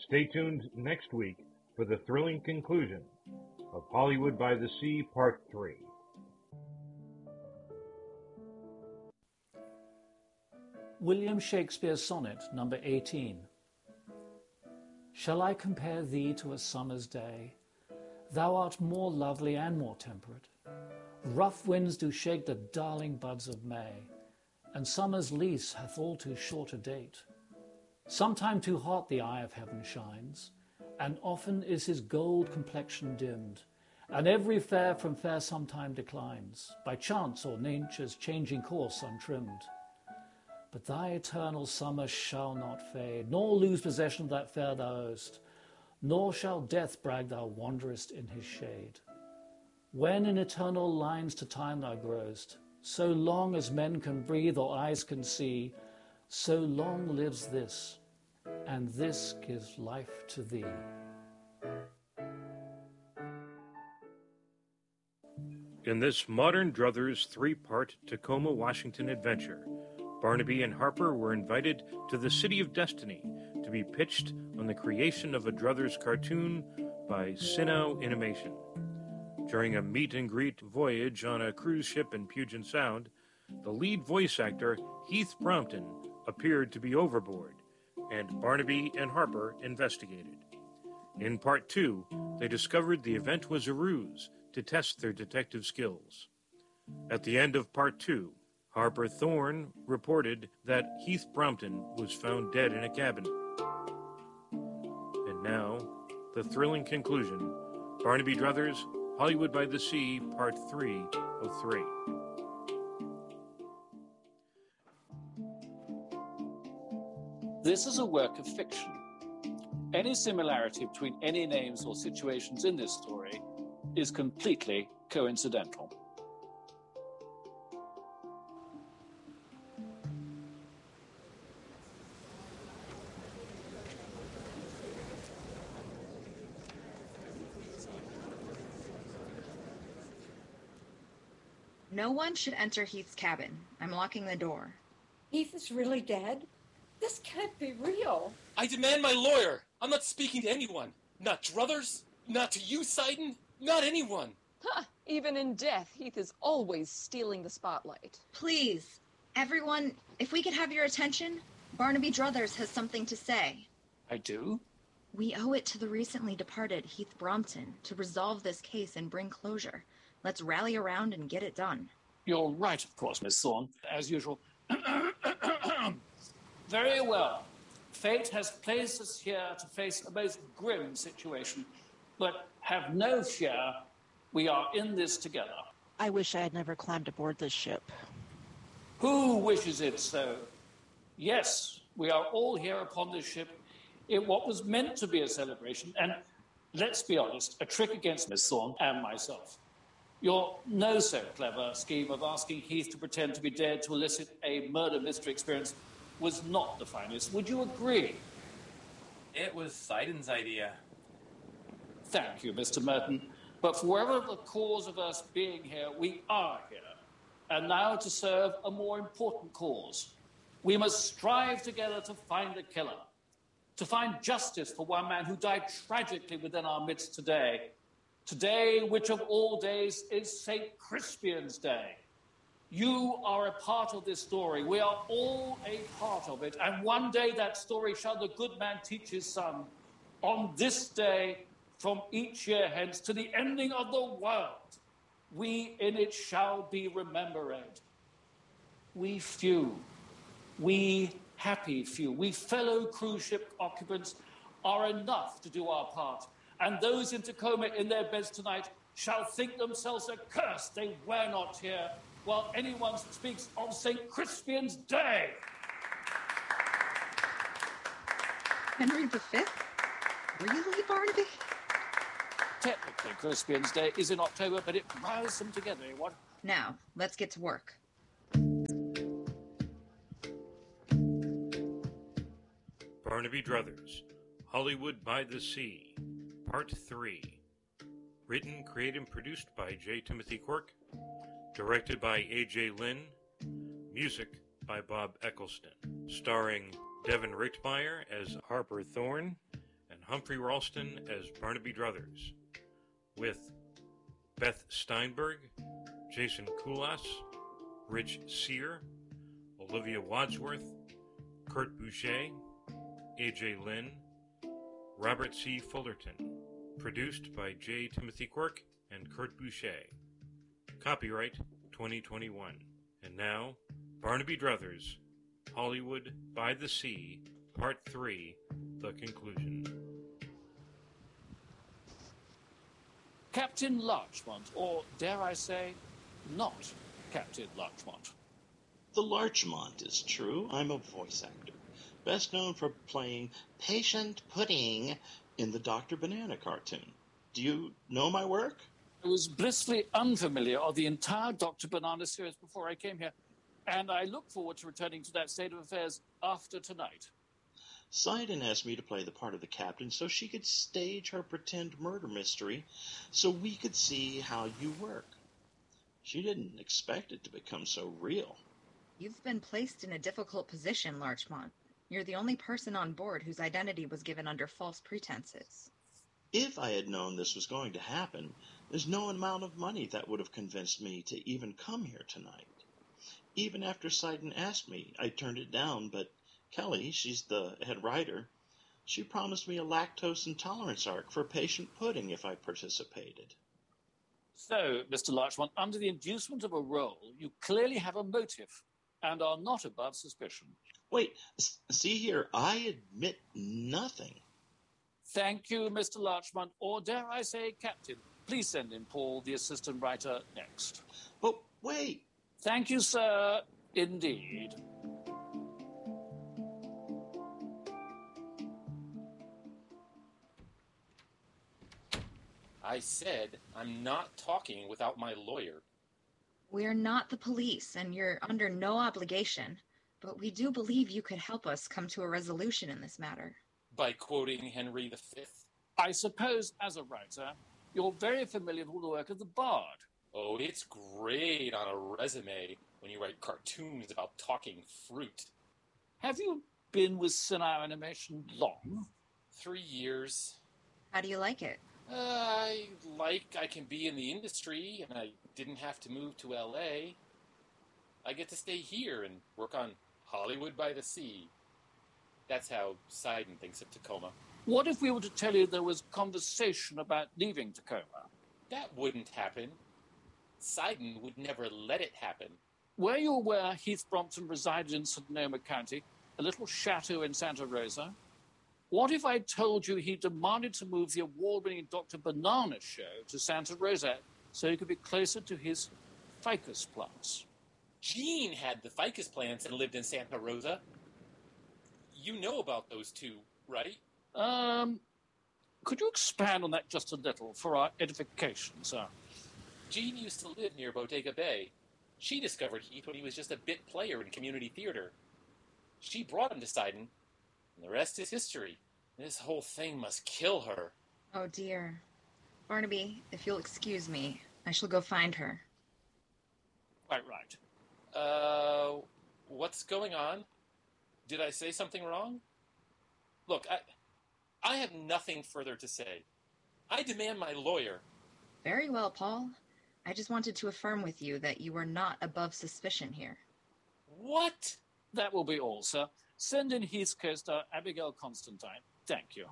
Stay tuned next week for the thrilling conclusion of Hollywood by the Sea Part 3. William Shakespeare's Sonnet, number 18. Shall I compare thee to a summer's day? Thou art more lovely and more temperate. Rough winds do shake the darling buds of May, and summer's lease hath all too short a date. Sometime too hot the eye of heaven shines, and often is his gold complexion dimmed, and every fair from fair sometime declines, by chance or nature's changing course untrimmed. But thy eternal summer shall not fade, nor lose possession of that fair thou owest, nor shall death brag thou wanderest in his shade. When in eternal lines to time thou growest, so long as men can breathe or eyes can see, so long lives this, and this gives life to thee. In this modern Druthers three-part Tacoma, Washington adventure, Barnaby and Harper were invited to the City of Destiny to be pitched on the creation of a Druthers cartoon by Sinow Animation. During a meet-and-greet voyage on a cruise ship in Puget Sound, the lead voice actor, Heath Brompton, appeared to be overboard, and Barnaby and Harper investigated. In Part 2, they discovered the event was a ruse to test their detective skills. At the end of Part 2, Harper Thorne reported that Heath Brompton was found dead in a cabin. And now, the thrilling conclusion, Barnaby Druthers, Hollywood by the Sea, Part 3 of 3. This is a work of fiction. Any similarity between any names or situations in this story is completely coincidental. No one should enter Heath's cabin. I'm locking the door. Heath is really dead? This can't be real. I demand my lawyer. I'm not speaking to anyone. Not Druthers, not to you, Sidon, not anyone. Huh. Even in death, Heath is always stealing the spotlight. Please, everyone, if we could have your attention, Barnaby Druthers has something to say. I do? We owe it to the recently departed Heath Brompton to resolve this case and bring closure. Let's rally around and get it done. You're right, of course, Miss Thorne, as usual. Very well. Fate has placed us here to face a most grim situation, but have no fear, we are in this together. I wish I had never climbed aboard this ship. Who wishes it so? Yes, we are all here upon this ship in what was meant to be a celebration, and let's be honest, a trick against Miss Thorne and myself. Your no-so-clever scheme of asking Heath to pretend to be dead to elicit a murder mystery experience was not the finest. Would you agree? It was Sidon's idea. Thank you, Mr. Merton. But for whatever the cause of us being here, we are here. And now to serve a more important cause. We must strive together to find the killer, to find justice for one man who died tragically within our midst today. Today, which of all days is St. Crispian's Day. You are a part of this story. We are all a part of it. And one day that story shall the good man teach his son. On this day, from each year hence to the ending of the world, we in it shall be remembered. We few, we happy few, we fellow cruise ship occupants are enough to do our part. And those in Tacoma in their beds tonight shall think themselves accursed they were not here, while anyone speaks of St. Crispian's Day. Henry V? Really, Barnaby? Technically, Crispian's Day is in October, but it roused them together, eh, what? Now, let's get to work. Barnaby Druthers, Hollywood by the Sea, Part 3. Written, created, and produced by J. Timothy Quirk. Directed by A.J. Lynn. Music by Bob Eccleston. Starring Devin Richtmeyer as Harper Thorne and Humphrey Ralston as Barnaby Druthers, with Beth Steinberg, Jason Koulas, Rich Sear, Olivia Wadsworth, Kurt Boucher, AJ Lynn, Robert C. Fullerton. Produced by J. Timothy Quirk and Kurt Boucher. Copyright 2021. And now, Barnaby Druthers, Hollywood by the Sea, Part 3, the conclusion. Captain Larchmont, or dare I say, not Captain Larchmont. The Larchmont is true. I'm a voice actor, best known for playing Patient Pudding in the Dr. Banana cartoon. Do you know my work? I was blissfully unfamiliar of the entire Dr. Banana series before I came here, and I look forward to returning to that state of affairs after tonight. Sidon asked me to play the part of the captain so she could stage her pretend murder mystery so we could see how you work. She didn't expect it to become so real. You've been placed in a difficult position, Larchmont. You're the only person on board whose identity was given under false pretenses. If I had known this was going to happen, there's no amount of money that would have convinced me to even come here tonight. Even after Sidon asked me, I turned it down, but Kelly, she's the head writer, she promised me a lactose intolerance arc for Patient Pudding if I participated. So, Mr. Larchmont, under the inducement of a role, you clearly have a motive and are not above suspicion. Wait, see here, I admit nothing. Thank you, Mr. Larchmont, or dare I say, Captain. Please send in Paul, the assistant writer, next. But wait. Thank you, sir. Indeed. I said I'm not talking without my lawyer. We're not the police, and you're under no obligation, but we do believe you could help us come to a resolution in this matter. By quoting Henry V? I suppose, as a writer, you're very familiar with all the work of the Bard. Oh, it's great on a resume when you write cartoons about talking fruit. Have you been with Sinai Animation long? 3 years. How do you like it? I can be in the industry, and I didn't have to move to L.A. I get to stay here and work on Hollywood by the Sea. That's how Sidon thinks of Tacoma. What if we were to tell you there was conversation about leaving Tacoma? That wouldn't happen. Sidon would never let it happen. Were you aware Heath Brompton resided in Sonoma County, a little chateau in Santa Rosa? What if I told you he demanded to move the award-winning Dr. Banana show to Santa Rosa so he could be closer to his ficus plants? Gene had the ficus plants and lived in Santa Rosa. You know about those two, right? Could you expand on that just a little for our edification, sir? Gene used to live near Bodega Bay. She discovered Heath when he was just a bit player in community theater. She brought him to Sidon, and the rest is history. This whole thing must kill her. Oh, dear. Barnaby, if you'll excuse me, I shall go find her. Quite right. What's going on? Did I say something wrong? Look, I have nothing further to say. I demand my lawyer. Very well, Paul. I just wanted to affirm with you that you are not above suspicion here. What? That will be all, sir. Send in Heath's co-star, Abigail Constantine. Thank you.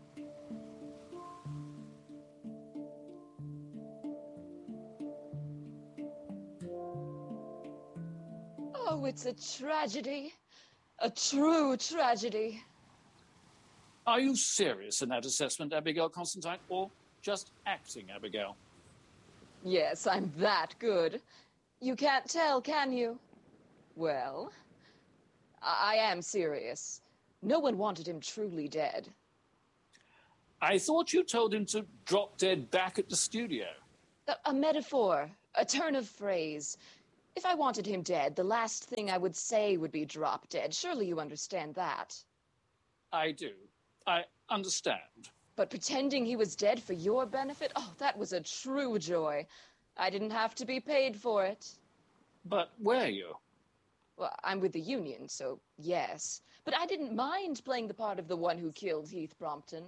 Oh, it's a tragedy. A true tragedy. Are you serious in that assessment, Abigail Constantine, or just acting, Abigail? Yes, I'm that good. You can't tell, can you? Well, I am serious. No one wanted him truly dead. I thought you told him to drop dead back at the studio. A metaphor, a turn of phrase. If I wanted him dead, the last thing I would say would be drop dead. Surely you understand that. I do. I understand. But pretending he was dead for your benefit? Oh, that was a true joy. I didn't have to be paid for it. But were you? Well, I'm with the union, so yes. But I didn't mind playing the part of the one who killed Heath Brompton.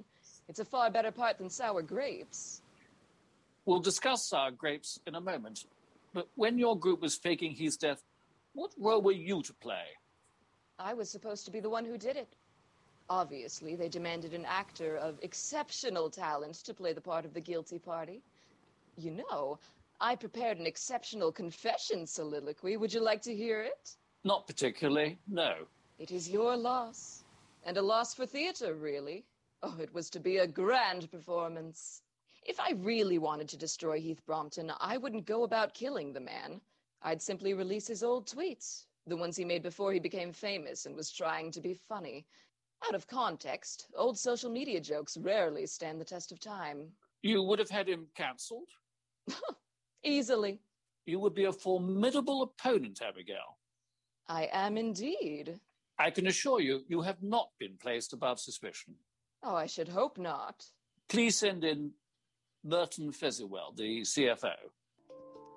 It's a far better part than sour grapes. We'll discuss sour grapes in a moment. But when your group was faking Heath's death, what role were you to play? I was supposed to be the one who did it. Obviously, they demanded an actor of exceptional talent to play the part of the guilty party. You know, I prepared an exceptional confession soliloquy. Would you like to hear it? Not particularly, no. It is your loss. And a loss for theater, really. Oh, it was to be a grand performance. If I really wanted to destroy Heath Brompton, I wouldn't go about killing the man. I'd simply release his old tweets, the ones he made before he became famous and was trying to be funny. Out of context, old social media jokes rarely stand the test of time. You would have had him cancelled? Easily. You would be a formidable opponent, Abigail. I am indeed. I can assure you, you have not been placed above suspicion. Oh, I should hope not. Please send in Merton Fezziwell, the CFO.